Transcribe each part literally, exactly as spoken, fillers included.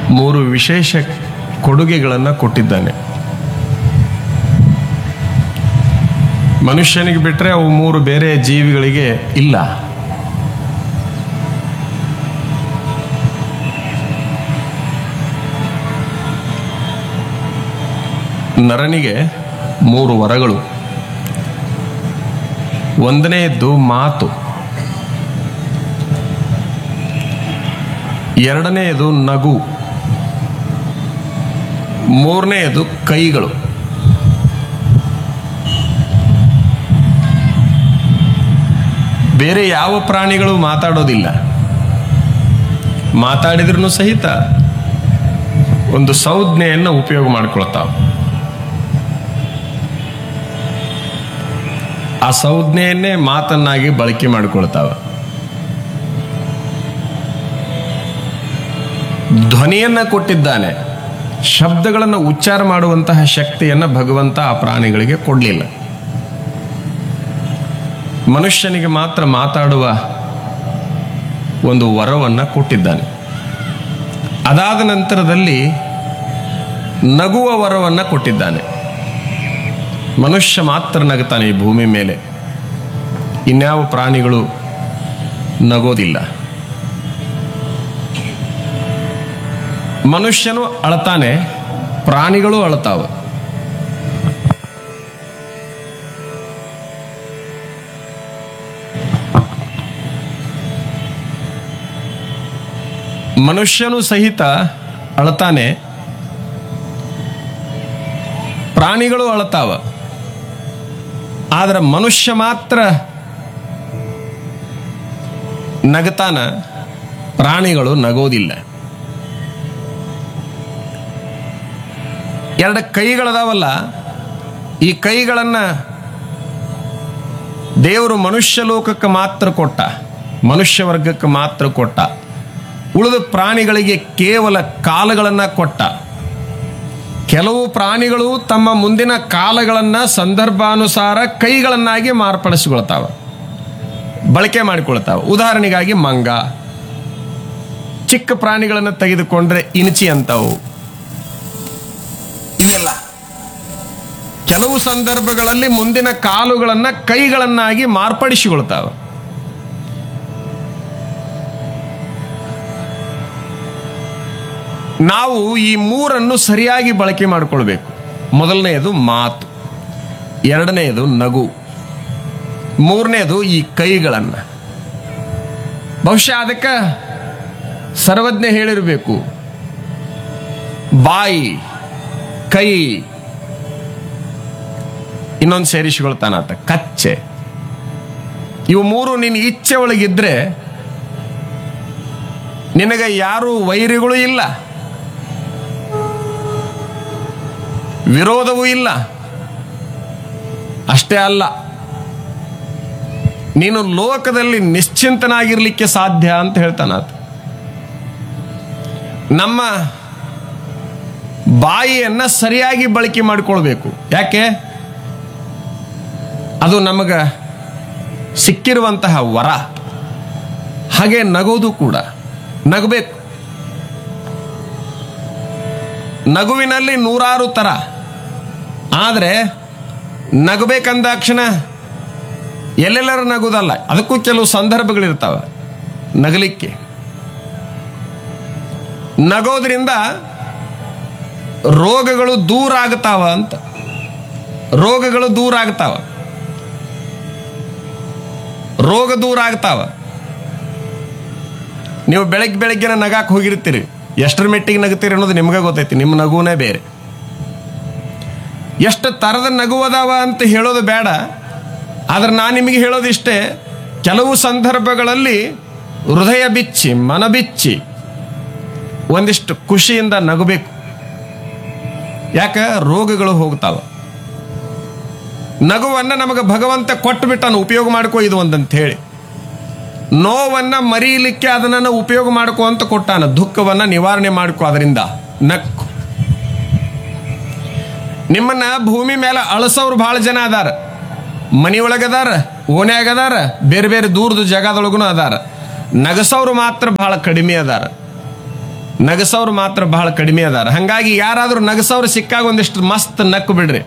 ಮೂರು ವಿಶೇಷ ಕೊಡುಗೆಗಳನ್ನು ಕೊಟ್ಟಿದ್ದಾನೆ. ಮನುಷ್ಯನಿಗೆ ಬಿಟ್ಟರೆ ಅವು ಮೂರು ಬೇರೆ ಜೀವಿಗಳಿಗೆ ಇಲ್ಲ. ನರನಿಗೆ ಮೂರು ವರಗಳು. ಒಂದನೆಯದ್ದು ಮಾತು, ಎರಡನೆಯದು ನಗು, ಮೂರನೆಯದು ಕೈಗಳು. ಬೇರೆ ಯಾವ ಪ್ರಾಣಿಗಳು ಮಾತಾಡೋದಿಲ್ಲ. ಮಾತಾಡಿದ್ರೂ ಸಹಿತ ಒಂದು ಸಂಜ್ಞೆಯನ್ನು ಉಪಯೋಗ ಮಾಡಿಕೊಳ್ತಾವೆ. ಆ ಸಂಜ್ಞೆಯನ್ನೇ ಮಾತನ್ನಾಗಿ ಬಳಕೆ ಮಾಡಿಕೊಳ್ತಾವೆ. ಧ್ವನಿಯನ್ನ ಕೊಟ್ಟಿದ್ದಾನೆ, ಶಬ್ದಗಳನ್ನು ಉಚ್ಚಾರ ಮಾಡುವಂತಹ ಶಕ್ತಿಯನ್ನು ಭಗವಂತ ಆ ಪ್ರಾಣಿಗಳಿಗೆ ಕೊಡಲಿಲ್ಲ. ಮನುಷ್ಯನಿಗೆ ಮಾತ್ರ ಮಾತಾಡುವ ಒಂದು ವರವನ್ನು ಕೊಟ್ಟಿದ್ದಾನೆ. ಅದಾದ ನಂತರದಲ್ಲಿ ನಗುವ ವರವನ್ನು ಕೊಟ್ಟಿದ್ದಾನೆ. ಮನುಷ್ಯ ಮಾತ್ರ ನಗುತ್ತಾನೆ ಈ ಭೂಮಿ ಮೇಲೆ, ಇನ್ಯಾವ ಪ್ರಾಣಿಗಳು ನಗೋದಿಲ್ಲ. ಮನುಷ್ಯನು ಅಳತಾನೆ, ಪ್ರಾಣಿಗಳು ಅಳತಾವೆ. ಮನುಷ್ಯನು ಸಹಿತ ಅಳತಾನೆ, ಪ್ರಾಣಿಗಳು ಅಳತಾವ. ಆದ್ರೆ ಮನುಷ್ಯ ಮಾತ್ರ ನಗತಾನ, ಪ್ರಾಣಿಗಳು ನಗೋದಿಲ್ಲ. ಎರಡು ಕೈಗಳದಾವಲ್ಲ, ಈ ಕೈಗಳನ್ನು ದೇವರು ಮನುಷ್ಯ ಲೋಕಕ್ಕೆ ಮಾತ್ರ ಕೊಟ್ಟ, ಮನುಷ್ಯ ವರ್ಗಕ್ಕೆ ಮಾತ್ರ ಕೊಟ್ಟ. ಉಳಿದ ಪ್ರಾಣಿಗಳಿಗೆ ಕೇವಲ ಕಾಲಗಳನ್ನು ಕೊಟ್ಟ. ಕೆಲವು ಪ್ರಾಣಿಗಳು ತಮ್ಮ ಮುಂದಿನ ಕಾಲಗಳನ್ನು ಸಂದರ್ಭಾನುಸಾರ ಕೈಗಳನ್ನಾಗಿ ಮಾರ್ಪಡಿಸಿಕೊಳ್ತಾವ, ಬಳಕೆ ಮಾಡಿಕೊಳ್ತಾವ. ಉದಾಹರಣೆಗಾಗಿ ಮಂಗ, ಚಿಕ್ಕ ಪ್ರಾಣಿಗಳನ್ನು ತೆಗೆದುಕೊಂಡ್ರೆ ಇಣಚಿ ಅಂತವು. ಇವೆಲ್ಲ ಕೆಲವು ಸಂದರ್ಭಗಳಲ್ಲಿ ಮುಂದಿನ ಕಾಲುಗಳನ್ನು ಕೈಗಳನ್ನಾಗಿ ಮಾರ್ಪಡಿಸಿಕೊಳ್ತಾವ. ನಾವು ಈ ಮೂರನ್ನು ಸರಿಯಾಗಿ ಬಳಕೆ ಮಾಡಿಕೊಳ್ಬೇಕು. ಮೊದಲನೆಯದು ಮಾತು, ಎರಡನೆಯದು ನಗು, ಮೂರನೇದು ಈ ಕೈಗಳನ್ನು. ಬಹುಶಃ ಅದಕ್ಕೆ ಸರ್ವಜ್ಞ ಹೇಳಿರಬೇಕು, ಬಾಯಿ, ಕೈ, ಇನ್ನೊಂದು ಸೇರಿಸಿಕೊಳ್ತಾನಾತ ಕಚ್ಚೆ. ಇವು ಮೂರು ನಿನ್ನ ಇಚ್ಛೆ ಒಳಗಿದ್ರೆ ನಿನಗೆ ಯಾರು ವೈರಿಗಳು ಇಲ್ಲ, ವಿರೋಧವೂ ಇಲ್ಲ. ಅಷ್ಟೇ ಅಲ್ಲ, ನೀನು ಲೋಕದಲ್ಲಿ ನಿಶ್ಚಿಂತನಾಗಿರ್ಲಿಕ್ಕೆ ಸಾಧ್ಯ ಅಂತ ಹೇಳ್ತಾನಾತ. ನಮ್ಮ ಬಾಯಿಯನ್ನ ಸರಿಯಾಗಿ ಬಳಕೆ ಮಾಡಿಕೊಳ್ಬೇಕು. ಯಾಕೆ? ಅದು ನಮಗ ಸಿಕ್ಕಿರುವಂತಹ ವರ. ಹಾಗೆ ನಗೋದು ಕೂಡ, ನಗಬೇಕು. ನಗುವಿನಲ್ಲಿ ನೂರಾರು ತರ. ಆದರೆ ನಗಬೇಕಂದಾಕ್ಷಣ ಎಲ್ಲೆಲ್ಲರೂ ನಗುದಲ್ಲ, ಅದಕ್ಕೂ ಕೆಲವು ಸಂದರ್ಭಗಳಿರ್ತಾವೆ ನಗಲಿಕ್ಕೆ. ನಗೋದ್ರಿಂದ ರೋಗಗಳು ದೂರ ಆಗ್ತಾವ ಅಂತ. ರೋಗಗಳು ದೂರ ಆಗ್ತಾವ, ರೋಗ ದೂರ ಆಗ್ತಾವ. ನೀವು ಬೆಳಗ್ಗೆ ಬೆಳಗ್ಗೆನ ನಗಾಕ್ ಹೋಗಿರ್ತೀರಿ, ಎಷ್ಟರ ಮೆಟ್ಟಿಗೆ ನಗುತ್ತೀರಿ ಅನ್ನೋದು ನಿಮ್ಗೆ ಗೊತ್ತೈತಿ. ನಿಮ್ಮ ನಗುವೇ ಬೇರೆ. ಎಷ್ಟು ಥರದ ನಗುವದಾವ ಅಂತ ಹೇಳೋದು ಬೇಡ. ಆದ್ರೆ ನಾನು ನಿಮಗೆ ಹೇಳೋದಿಷ್ಟೇ, ಕೆಲವು ಸಂದರ್ಭಗಳಲ್ಲಿ ಹೃದಯ ಬಿಚ್ಚಿ, ಮನ ಬಿಚ್ಚಿ ಒಂದಿಷ್ಟು ಖುಷಿಯಿಂದ ನಗಬೇಕು. ಯಾಕೆ? ರೋಗಗಳು ಹೋಗ್ತಾವ. ನಗುವನ್ನ ನಮಗೆ ಭಗವಂತ ಕೊಟ್ಟು ಬಿಟ್ಟಾನು, ಉಪಯೋಗ ಮಾಡ್ಕೋ ಇದು ಒಂದಂತ ಹೇಳಿ. ನೋವನ್ನ ಮರೀಲಿಕ್ಕೆ ಅದನ್ನ ಉಪಯೋಗ ಮಾಡ್ಕೋ ಅಂತ ಕೊಟ್ಟಾನ. ದುಃಖವನ್ನ ನಿವಾರಣೆ ಮಾಡ್ಕೋ ಅದರಿಂದ ನಕ್ಕು. ನಿಮ್ಮನ್ನ ಭೂಮಿ ಮೇಲೆ ಅಳಸೋರು ಬಹಳ ಜನ ಅದಾರ. ಮನೆಯೊಳಗದಾರ, ಓಣ್ಯಾಗದಾರ, ಬೇರೆ ಬೇರೆ ದೂರದ ಜಾಗದೊಳಗೂ ಅದಾರ. ನಗಸೋರು ಮಾತ್ರ ಬಹಳ ಕಡಿಮೆ ಅದಾರ. ನಗಸವ್ರು ಮಾತ್ರ ಬಹಳ ಕಡಿಮೆ ಅದಾರ. ಹಂಗಾಗಿ ಯಾರಾದ್ರೂ ನಗಸವ್ರು ಸಿಕ್ಕಾಗ ಒಂದಿಷ್ಟು ಮಸ್ತ್ ನಕ್ಕು ಬಿಡ್ರಿ.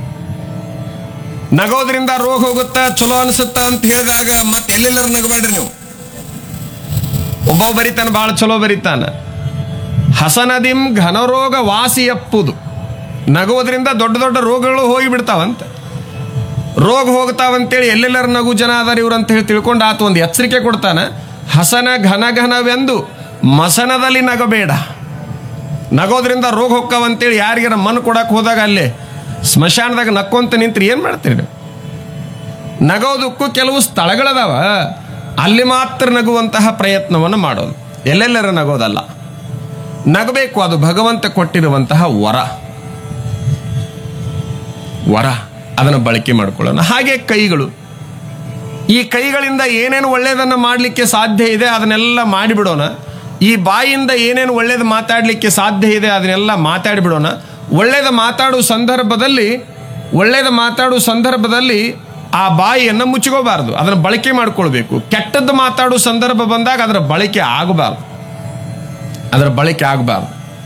ನಗೋದ್ರಿಂದ ರೋಗ ಹೋಗುತ್ತ, ಚಲೋ ಅನ್ಸುತ್ತ ಅಂತ ಹೇಳಿದಾಗ ಮತ್ತೆ ಎಲ್ಲೆಲ್ಲರೂ ನಗಬೇಡ್ರಿ ನೀವು. ಒಬ್ಬ ಬರಿತಾನ, ಬಹಳ ಚಲೋ ಬರಿತಾನ, ಹಸನದಿಂ ಘನರೋಗ ವಾಸಿ ಅಪ್ಪುದು. ನಗೋದ್ರಿಂದ ದೊಡ್ಡ ದೊಡ್ಡ ರೋಗಗಳು ಹೋಗಿ ಬಿಡ್ತಾವಂತ, ರೋಗ ಹೋಗ್ತಾವಂತೇಳಿ ಎಲ್ಲೆಲ್ಲರ ನಗು ಜನ ಅದಾರ ಇವ್ರು ಅಂತ ಹೇಳಿ ತಿಳ್ಕೊಂಡು ಆತ ಒಂದು ಎಚ್ಚರಿಕೆ ಕೊಡ್ತಾನ. ಹಸನ ಘನ ಘನವೆಂದು ಮಸನದಲ್ಲಿ ನಗಬೇಡ. ನಗೋದ್ರಿಂದ ರೋಗ ಹೋಗ್ತಾವಂತೇಳಿ ಯಾರಿಗಾರ ಮಣ್ಣು ಕೊಡಕ್ಕೆ ಹೋದಾಗ ಅಲ್ಲೇ ಸ್ಮಶಾನದಾಗ ನಕ್ಕೊಂತ ನಿಂತ್ರಿ ಏನು ಮಾಡ್ತೀರಿ? ನಗೋದಕ್ಕೂ ಕೆಲವು ಸ್ಥಳಗಳದಾವ, ಅಲ್ಲಿ ಮಾತ್ರ ನಗುವಂತಹ ಪ್ರಯತ್ನವನ್ನು ಮಾಡೋದು, ಎಲ್ಲೆಲ್ಲರ ನಗೋದಲ್ಲ. ನಗಬೇಕು, ಅದು ಭಗವಂತ ಕೊಟ್ಟಿರುವಂತಹ ವರ ವರ ಅದನ್ನು ಬಳಕೆ ಮಾಡಿಕೊಳ್ಳೋಣ. ಹಾಗೆ ಕೈಗಳು, ಈ ಕೈಗಳಿಂದ ಏನೇನು ಒಳ್ಳೆಯದನ್ನು ಮಾಡಲಿಕ್ಕೆ ಸಾಧ್ಯ ಇದೆ ಅದನ್ನೆಲ್ಲ ಮಾಡಿಬಿಡೋಣ. ಈ ಬಾಯಿಯಿಂದ ಏನೇನು ಒಳ್ಳೇದು ಮಾತಾಡಲಿಕ್ಕೆ ಸಾಧ್ಯ ಇದೆ ಅದನ್ನೆಲ್ಲ ಮಾತಾಡಿಬಿಡೋಣ. ಒಳ್ಳೇದು ಮಾತಾಡುವ ಸಂದರ್ಭದಲ್ಲಿ ಒಳ್ಳೇದು ಮಾತಾಡುವ ಸಂದರ್ಭದಲ್ಲಿ ಆ ಬಾಯಿಯನ್ನು ಮುಚ್ಕೋಬಾರ್ದು, ಅದನ್ನು ಬಳಕೆ ಮಾಡಿಕೊಳ್ಬೇಕು. ಕೆಟ್ಟದ್ದು ಮಾತಾಡುವ ಸಂದರ್ಭ ಬಂದಾಗ ಅದರ ಬಳಕೆ ಆಗಬಾರ್ದು, ಅದರ ಬಳಕೆ ಆಗಬಾರ್ದು.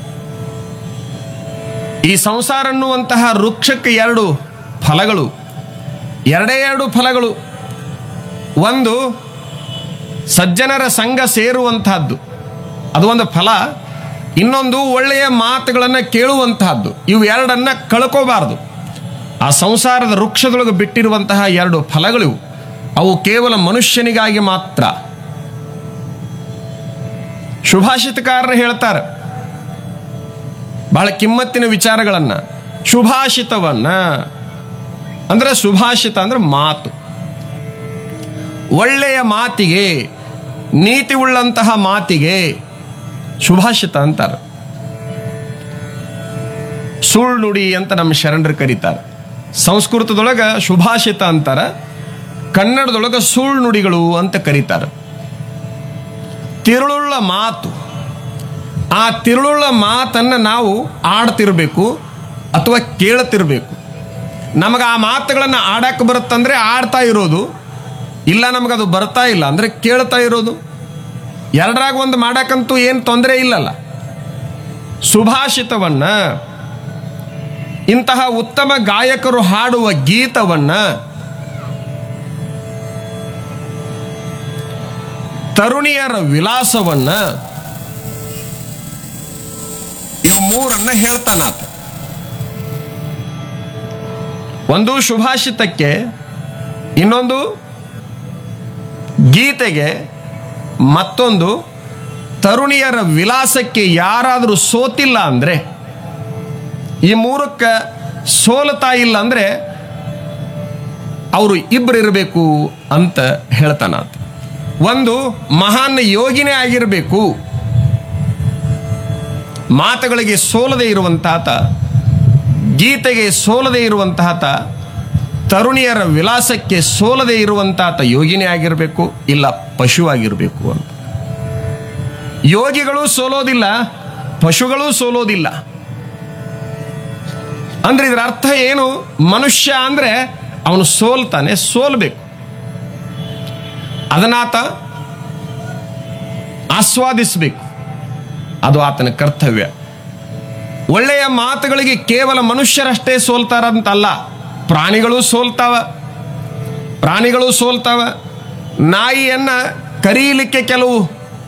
ಈ ಸಂಸಾರ ಅನ್ನುವಂತಹ ವೃಕ್ಷಕ್ಕೆ ಎರಡು ಫಲಗಳು, ಎರಡೇ ಎರಡು ಫಲಗಳು. ಒಂದು ಸಜ್ಜನರ ಸಂಘ ಸೇರುವಂತಹದ್ದು, ಅದು ಒಂದು ಫಲ. ಇನ್ನೊಂದು ಒಳ್ಳೆಯ ಮಾತುಗಳನ್ನು ಕೇಳುವಂತಹದ್ದು. ಇವು ಎರಡನ್ನ ಕಳ್ಕೋಬಾರ್ದು. ಆ ಸಂಸಾರದ ವೃಕ್ಷದೊಳಗೆ ಬಿಟ್ಟಿರುವಂತಹ ಎರಡು ಫಲಗಳು, ಅವು ಕೇವಲ ಮನುಷ್ಯನಿಗಾಗಿ ಮಾತ್ರ. ಶುಭಾಷಿತಕಾರರು ಹೇಳ್ತಾರೆ ಬಹಳ ಕಿಮ್ಮತ್ತಿನ ವಿಚಾರಗಳನ್ನ. ಶುಭಾಷಿತವನ್ನ ಅಂದ್ರೆ, ಶುಭಾಷಿತ ಅಂದ್ರೆ ಮಾತು, ಒಳ್ಳೆಯ ಮಾತಿಗೆ, ನೀತಿ ಉಳ್ಳಂತಹ ಮಾತಿಗೆ ಶುಭಾಷಿತ ಅಂತಾರೆ. ಸುಳ್ಳು ನುಡಿ ಅಂತ ನಮ್ಮ ಶರಣರು ಕರೀತಾರೆ. ಸಂಸ್ಕೃತದೊಳಗ ಶುಭಾಷಿತ ಅಂತಾರ, ಕನ್ನಡದೊಳಗ ಸುಳ್ಳು ನುಡಿಗಳು ಅಂತ ಕರೀತಾರೆ. ತಿರುಳುಳ್ಳ ಮಾತು, ಆ ತಿರುಳುಳ್ಳ ಮಾತನ್ನು ನಾವು ಆಡ್ತಿರ್ಬೇಕು ಅಥವಾ ಕೇಳ್ತಿರ್ಬೇಕು. ನಮಗೆ ಆ ಮಾತುಗಳನ್ನು ಆಡಕ್ಕೆ ಬರುತ್ತಂದ್ರೆ ಆಡ್ತಾ ಇರೋದು, ಇಲ್ಲ ನಮಗದು ಬರ್ತಾ ಇಲ್ಲ ಅಂದರೆ ಕೇಳ್ತಾ ಇರೋದು. ಎರಡರಾಗ ಒಂದು ಮಾಡಕ್ಕಂತೂ ಏನು ತೊಂದರೆ ಇಲ್ಲಲ್ಲ. ಸುಭಾಷಿತವನ್ನ, ಇಂತಹ ಉತ್ತಮ ಗಾಯಕರು ಹಾಡುವ ಗೀತವನ್ನ, ತರುಣಿಯರ ವಿಲಾಸವನ್ನ, ಇವು ಮೂರನ್ನ ಹೇಳ್ತಾನಾತ. ಒಂದು ಶುಭಾಷಿತಕ್ಕೆ, ಇನ್ನೊಂದು ಗೀತೆಗೆ, ಮತ್ತೊಂದು ತರುಣಿಯರ ವಿಲಾಸಕ್ಕೆ ಯಾರಾದರೂ ಸೋತಿಲ್ಲ ಅಂದರೆ, ಈ ಮೂರಕ್ಕೆ ಸೋಲ್ತಾ ಇಲ್ಲ ಅಂದರೆ ಅವರು ಇಬ್ಬರು ಇರಬೇಕು ಅಂತ ಹೇಳ್ತಾನಾತ. ಒಂದು ಮಹಾನ್ ಯೋಗಿನೇ ಆಗಿರಬೇಕು, ಮಾತುಗಳಿಗೆ ಸೋಲದೆ ಇರುವಂತಾತ, ಗೀತೆಗೆ ಸೋಲದೆ ಇರುವಂತಾತ, ತರುಣಿಯರ ವಿಲಾಸಕ್ಕೆ ಸೋಲದೆ ಇರುವಂತಾತ ಯೋಗಿನೇ ಆಗಿರಬೇಕು, ಇಲ್ಲ ಪಶುವಾಗಿರಬೇಕು ಅಂತ. ಯೋಗಿಗಳು ಸೋಲೋದಿಲ್ಲ, ಪಶುಗಳು ಸೋಲೋದಿಲ್ಲ. ಅಂದ್ರೆ ಇದರ ಅರ್ಥ ಏನು? ಮನುಷ್ಯ ಅಂದ್ರೆ ಅವನು ಸೋಲ್ತಾನೆ, ಸೋಲ್ಬೇಕು, ಅದನ್ನಾತ ಆಸ್ವಾದಿಸಬೇಕು, ಅದು ಆತನ ಕರ್ತವ್ಯ. ಒಳ್ಳೆಯ ಮಾತುಗಳಿಗೆ ಕೇವಲ ಮನುಷ್ಯರಷ್ಟೇ ಸೋಲ್ತಾರಂತಲ್ಲ, ಪ್ರಾಣಿಗಳು ಸೋಲ್ತಾವ, ಪ್ರಾಣಿಗಳು ಸೋಲ್ತಾವ. ನಾಯಿಯನ್ನ ಕರೀಲಿಕ್ಕೆ ಕೆಲವು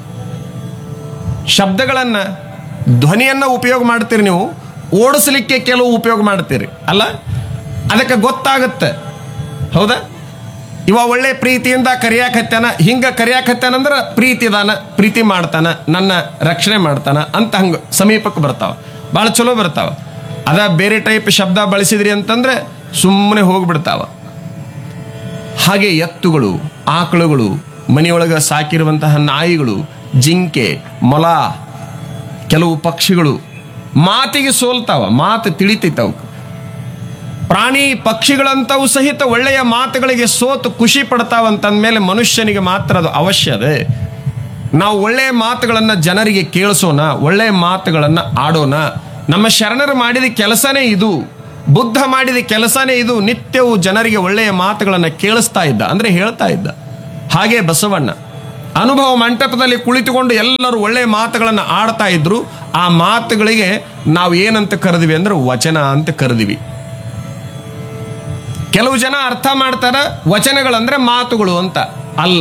ಶಬ್ದಗಳನ್ನು, ಧ್ವನಿಯನ್ನು ಉಪಯೋಗ ಮಾಡ್ತೀರಿ ನೀವು, ಓಡಿಸ್ಲಿಕ್ಕೆ ಕೆಲವು ಉಪಯೋಗ ಮಾಡ್ತೀರಿ ಅಲ್ಲ, ಅದಕ್ಕೆ ಗೊತ್ತಾಗುತ್ತೆ. ಹೌದಾ? ಇವ ಒಳ್ಳೆ ಪ್ರೀತಿಯಿಂದ ಕರಿಯಾಕತ್ತಾನ, ಹಿಂಗ ಕರಿಯಾಕತ್ತಾನಂದ್ರೆ ಪ್ರೀತಿದಾನ, ಪ್ರೀತಿ ಮಾಡ್ತಾನ, ನನ್ನ ರಕ್ಷಣೆ ಮಾಡ್ತಾನ ಅಂತ ಹಂಗೆ ಸಮೀಪಕ್ಕೆ ಬರ್ತಾವ, ಭಾಳ ಚಲೋ ಬರ್ತಾವ. ಅದ ಬೇರೆ ಟೈಪ್ ಶಬ್ದ ಬಳಸಿದ್ರಿ ಅಂತಂದ್ರೆ ಸುಮ್ಮನೆ ಹೋಗ್ಬಿಡ್ತಾವ. ಹಾಗೆ ಎತ್ತುಗಳು, ಆಕಳುಗಳು, ಮನೆಯೊಳಗೆ ಸಾಕಿರುವಂತಹ ನಾಯಿಗಳು, ಜಿಂಕೆ, ಮೊಲ, ಕೆಲವು ಪಕ್ಷಿಗಳು ಮಾತಿಗೆ ಸೋಲ್ತಾವ, ಮಾತು ತಿಳಿತೈತವು. ಪ್ರಾಣಿ ಪಕ್ಷಿಗಳಂತವು ಸಹಿತ ಒಳ್ಳೆಯ ಮಾತುಗಳಿಗೆ ಸೋತು ಖುಷಿ ಪಡ್ತಾವಂತಂದ್ಮೇಲೆ ಮನುಷ್ಯನಿಗೆ ಮಾತ್ರ ಅದು ಅವಶ್ಯ ಇದೆ. ನಾವು ಒಳ್ಳೆಯ ಮಾತುಗಳನ್ನು ಜನರಿಗೆ ಕೇಳಿಸೋಣ, ಒಳ್ಳೆಯ ಮಾತುಗಳನ್ನು ಆಡೋಣ. ನಮ್ಮ ಶರಣರು ಮಾಡಿದ ಕೆಲಸನೇ ಇದು, ಬುದ್ಧ ಮಾಡಿದ ಕೆಲಸನೇ ಇದು. ನಿತ್ಯವೂ ಜನರಿಗೆ ಒಳ್ಳೆಯ ಮಾತುಗಳನ್ನು ಕೇಳಿಸ್ತಾ ಇದ್ದ, ಅಂದರೆ ಹೇಳ್ತಾ ಇದ್ದ. ಹಾಗೆ ಬಸವಣ್ಣ ಅನುಭವ ಮಂಟಪದಲ್ಲಿ ಕುಳಿತುಕೊಂಡು ಎಲ್ಲರೂ ಒಳ್ಳೆಯ ಮಾತುಗಳನ್ನು ಆಡ್ತಾ ಇದ್ರು. ಆ ಮಾತುಗಳಿಗೆ ನಾವು ಏನಂತ ಕರೆದಿವಿ ಅಂದ್ರೆ ವಚನ ಅಂತ ಕರೆದಿವಿ. ಕೆಲವು ಜನ ಅರ್ಥ ಮಾಡ್ತಾರ ವಚನಗಳಂದ್ರೆ ಮಾತುಗಳು ಅಂತ. ಅಲ್ಲ,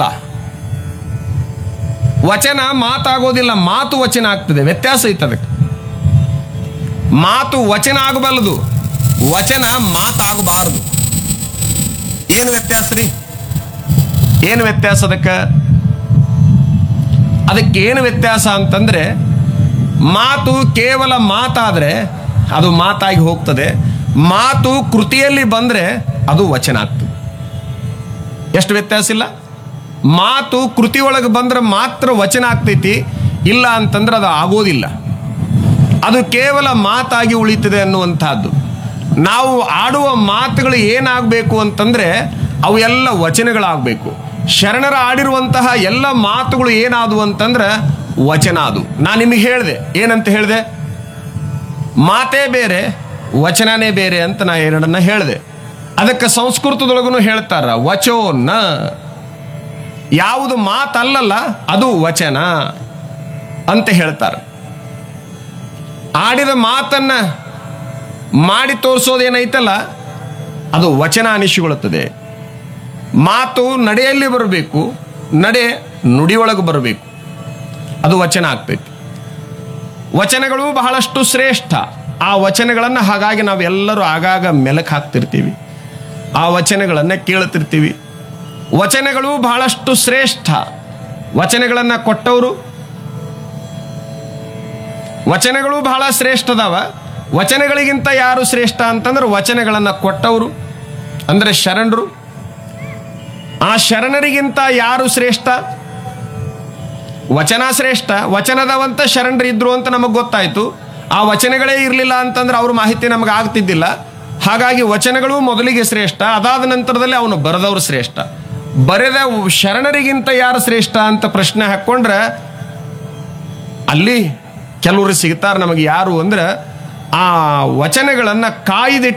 ವಚನ ಮಾತಾಗೋದಿಲ್ಲ, ಮಾತು ವಚನ ಆಗ್ತದೆ. ವ್ಯತ್ಯಾಸ ಐತೆ ಅದಕ್ಕೆ. ಮಾತು ವಚನ ಆಗಬಲ್ಲದು, ವಚನ ಮಾತಾಗಬಾರದು. ಏನು ವ್ಯತ್ಯಾಸ ರೀ? ಏನು ವ್ಯತ್ಯಾಸ ಅದಕ್ಕೆ? ಅದಕ್ಕೇನು ವ್ಯತ್ಯಾಸ ಅಂತಂದ್ರೆ, ಮಾತು ಕೇವಲ ಮಾತಾದ್ರೆ ಅದು ಮಾತಾಗಿ ಹೋಗ್ತದೆ. ಮಾತು ಕೃತಿಯಲ್ಲಿ ಬಂದ್ರೆ ಅದು ವಚನ ಆಗ್ತದೆ. ಎಷ್ಟು ವ್ಯತ್ಯಾಸ ಇಲ್ಲ? ಮಾತು ಕೃತಿಯೊಳಗೆ ಬಂದ್ರೆ ಮಾತ್ರ ವಚನ ಆಗ್ತೈತಿ, ಇಲ್ಲ ಅಂತಂದ್ರೆ ಅದು ಆಗೋದಿಲ್ಲ. ಅದು ಕೇವಲ ಮಾತಾಗಿ ಉಳಿತದೆ ಅನ್ನುವಂಥದ್ದು. ನಾವು ಆಡುವ ಮಾತುಗಳು ಏನಾಗಬೇಕು ಅಂತಂದ್ರೆ ಅವು ಎಲ್ಲ ವಚನಗಳಾಗಬೇಕು. ಶರಣರ ಆಡಿರುವಂತಹ ಎಲ್ಲ ಮಾತುಗಳು ಏನಾದವು ಅಂತಂದ್ರೆ ವಚನ. ಅದು ನಾನು ನಿಮಗೆ ಹೇಳಿದೆ, ಏನಂತ ಹೇಳಿದೆ? ಮಾತೇ ಬೇರೆ, ವಚನನೇ ಬೇರೆ ಅಂತ ನಾ ಎರಡನ್ನ ಹೇಳಿದೆ. ಅದಕ್ಕೆ ಸಂಸ್ಕೃತದೊಳಗೂ ಹೇಳ್ತಾರ ವಚೋ ನ. ಯಾವುದು ಮಾತಲ್ಲಲ್ಲ ಅದು ವಚನ ಅಂತ ಹೇಳ್ತಾರೆ. ಆಡಿದ ಮಾತನ್ನ ಮಾಡಿ ತೋರಿಸೋದೇನೈತಲ್ಲ ಅದು ವಚನ ಅನಿಸಿಕೊಳ್ಳುತ್ತದೆ. ಮಾತು ನಡೆಯಲ್ಲಿ ಬರಬೇಕು, ನಡೆ ನುಡಿಯೊಳಗೆ ಬರಬೇಕು, ಅದು ವಚನ ಆಗ್ತೈತಿ. ವಚನಗಳು ಬಹಳಷ್ಟು ಶ್ರೇಷ್ಠ. ಆ ವಚನಗಳನ್ನು ಹಾಗಾಗಿ ನಾವೆಲ್ಲರೂ ಆಗಾಗ ಮೆಲಕ್ ಹಾಕ್ತಿರ್ತೀವಿ, ಆ ವಚನಗಳನ್ನು ಕೇಳ್ತಿರ್ತೀವಿ. ವಚನಗಳು ಬಹಳಷ್ಟು ಶ್ರೇಷ್ಠ. ವಚನಗಳನ್ನು ಕೊಟ್ಟವರು, ವಚನಗಳು ಬಹಳ ಶ್ರೇಷ್ಠದವ. ವಚನಗಳಿಗಿಂತ ಯಾರು ಶ್ರೇಷ್ಠ ಅಂತಂದ್ರೆ ವಚನಗಳನ್ನು ಕೊಟ್ಟವರು ಅಂದ್ರೆ ಶರಣರು. ಆ ಶರಣರಿಗಿಂತ ಯಾರು ಶ್ರೇಷ್ಠ? ವಚನ ಶ್ರೇಷ್ಠ. ವಚನದವಂತ ಶರಣರಿದ್ರು ಅಂತ ನಮಗೆ ಗೊತ್ತಾಯ್ತು. ಆ ವಚನಗಳೇ ಇರಲಿಲ್ಲ ಅಂತಂದ್ರೆ ಅವ್ರ ಮಾಹಿತಿ ನಮಗೆ ಆಗ್ತಿದ್ದಿಲ್ಲ. ಹಾಗಾಗಿ ವಚನಗಳು ಮೊದಲಿಗೆ ಶ್ರೇಷ್ಠ, ಅದಾದ ನಂತರದಲ್ಲಿ ಅವನು ಬರೆದವರು ಶ್ರೇಷ್ಠ. ಬರೆದ ಶರಣರಿಗಿಂತ ಯಾರು ಶ್ರೇಷ್ಠ ಅಂತ ಪ್ರಶ್ನೆ ಹಾಕ್ಕೊಂಡ್ರೆ ಅಲ್ಲಿ ಕೆಲವರು ಸಿಗ್ತಾರೆ ನಮಗೆ. ಯಾರು ಅಂದ್ರೆ ಆ ವಚನಗಳನ್ನು ಕಾಯ್ದಿಟ್ಟು